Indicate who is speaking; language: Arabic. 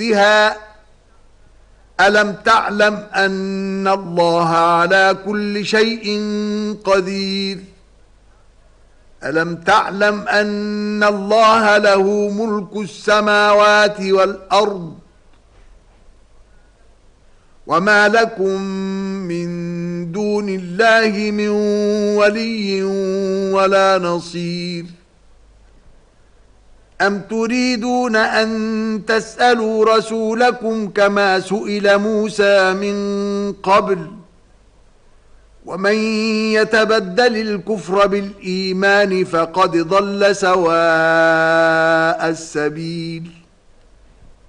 Speaker 1: بها ألم تعلم أن الله على كل شيء قدير ألم تعلم أن الله له ملك السماوات والأرض وما لكم من دون الله من ولي ولا نصير أم تريدون أن تسألوا رسولكم كما سئل موسى من قبل ومن يتبدل الكفر بالإيمان فقد ضل سواء السبيل